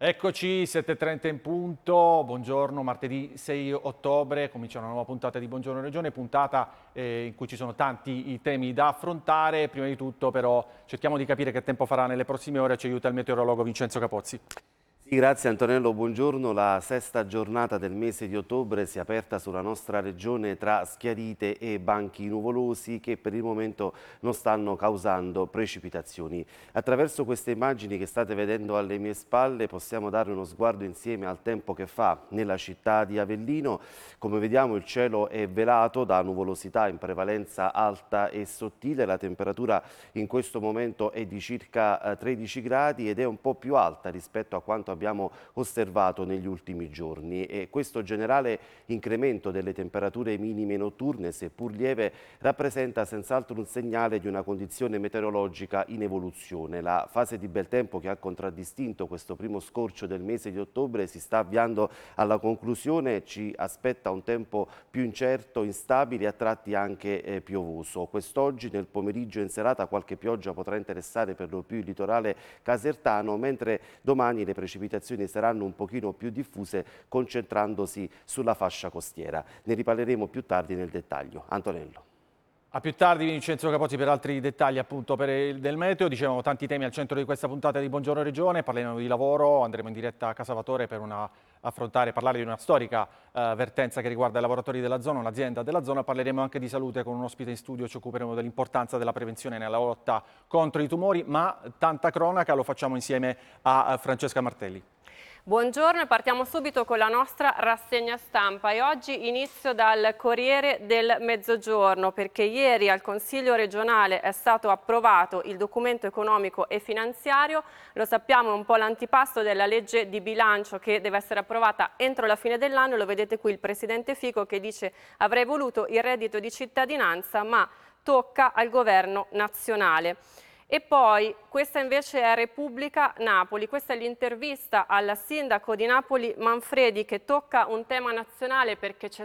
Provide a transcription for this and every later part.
Eccoci, 7:30 in punto, buongiorno, martedì 6 ottobre, comincia una nuova puntata di Buongiorno Regione, puntata in cui ci sono tanti i temi da affrontare. Prima di tutto però cerchiamo di capire che tempo farà nelle prossime ore, ci aiuta il meteorologo Vincenzo Capozzi. Sì, grazie Antonello, buongiorno. La sesta giornata del mese di ottobre si è aperta sulla nostra regione tra schiarite e banchi nuvolosi che per il momento non stanno causando precipitazioni. Attraverso queste immagini che state vedendo alle mie spalle possiamo dare uno sguardo insieme al tempo che fa nella città di Avellino. Come vediamo il cielo è velato da nuvolosità in prevalenza alta e sottile, la temperatura in questo momento è di circa 13 gradi ed è un po' più alta rispetto a quanto abbiamo osservato negli ultimi giorni, e questo generale incremento delle temperature minime notturne, seppur lieve, rappresenta senz'altro un segnale di una condizione meteorologica in evoluzione. La fase di bel tempo che ha contraddistinto questo primo scorcio del mese di ottobre si sta avviando alla conclusione, ci aspetta un tempo più incerto, instabile e a tratti anche piovoso. Quest'oggi nel pomeriggio e in serata qualche pioggia potrà interessare per lo più il litorale casertano, mentre domani le precipitazioni saranno un pochino più diffuse, concentrandosi sulla fascia costiera. Ne riparleremo più tardi nel dettaglio. Antonello. A più tardi Vincenzo Capozzi per altri dettagli appunto del meteo. Dicevamo tanti temi al centro di questa puntata di Buongiorno Regione, parleremo di lavoro, andremo in diretta a Casavatore per parlare di una storica vertenza che riguarda i lavoratori della zona, un'azienda della zona. Parleremo anche di salute con un ospite in studio, ci occuperemo dell'importanza della prevenzione nella lotta contro i tumori, ma tanta cronaca lo facciamo insieme a Francesca Martelli. Buongiorno e partiamo subito con la nostra rassegna stampa e oggi inizio dal Corriere del Mezzogiorno, perché ieri al Consiglio regionale è stato approvato il documento economico e finanziario. Lo sappiamo, è un po' l'antipasto della legge di bilancio che deve essere approvata entro la fine dell'anno. Lo vedete qui il Presidente Fico che dice: avrei voluto il reddito di cittadinanza ma tocca al governo nazionale. E poi questa invece è Repubblica Napoli, questa è l'intervista al sindaco di Napoli Manfredi che tocca un tema nazionale perché c'è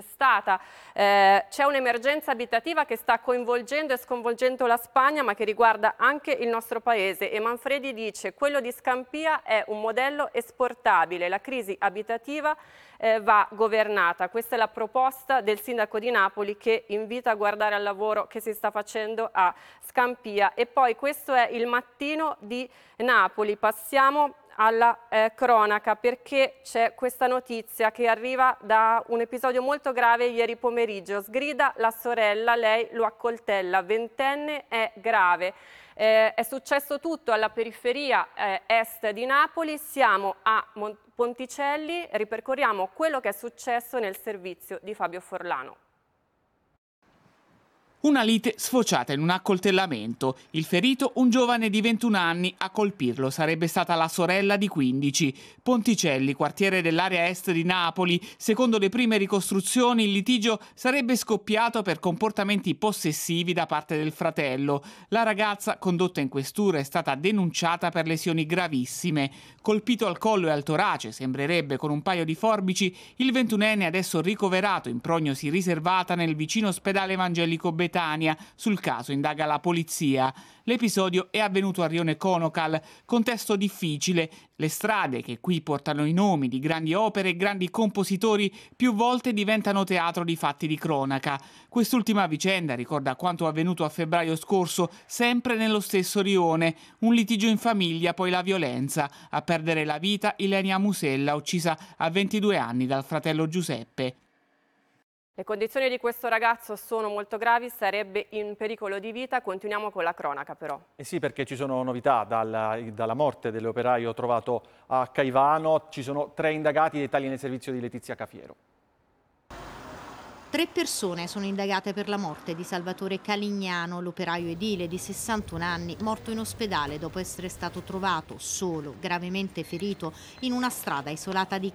un'emergenza abitativa che sta coinvolgendo e sconvolgendo la Spagna ma che riguarda anche il nostro paese, e Manfredi dice: quello di Scampia è un modello esportabile, la crisi abitativa va governata. Questa è la proposta del sindaco di Napoli che invita a guardare al lavoro che si sta facendo a Scampia. E poi questo è il Mattino di Napoli. Passiamo alla cronaca perché c'è questa notizia che arriva da un episodio molto grave ieri pomeriggio. Sgrida la sorella, lei lo accoltella, 20enne, è grave. È successo tutto alla periferia est di Napoli, siamo a Ponticelli, ripercorriamo quello che è successo nel servizio di Fabio Forlano. Una lite sfociata in un accoltellamento. Il ferito, un giovane di 21 anni, a colpirlo sarebbe stata la sorella di 15. Ponticelli, quartiere dell'area est di Napoli. Secondo le prime ricostruzioni, il litigio sarebbe scoppiato per comportamenti possessivi da parte del fratello. La ragazza, condotta in questura, è stata denunciata per lesioni gravissime. Colpito al collo e al torace, sembrerebbe con un paio di forbici, il 21enne è adesso ricoverato in prognosi riservata nel vicino ospedale evangelico Betania. Sul caso indaga la polizia. L'episodio è avvenuto a Rione Conocal, contesto difficile. Le strade che qui portano i nomi di grandi opere e grandi compositori più volte diventano teatro di fatti di cronaca. Quest'ultima vicenda ricorda quanto avvenuto a febbraio scorso, sempre nello stesso rione. Un litigio in famiglia, poi la violenza. A perdere la vita Ilenia Musella, uccisa a 22 anni dal fratello Giuseppe. Le condizioni di questo ragazzo sono molto gravi, sarebbe in pericolo di vita. Continuiamo con la cronaca però. Eh sì, perché ci sono novità dalla morte dell'operaio trovato a Caivano. Ci sono 3 indagati, dettagli nel servizio di Letizia Cafiero. 3 persone sono indagate per la morte di Salvatore Calignano, l'operaio edile di 61 anni, morto in ospedale dopo essere stato trovato solo, gravemente ferito, in una strada isolata di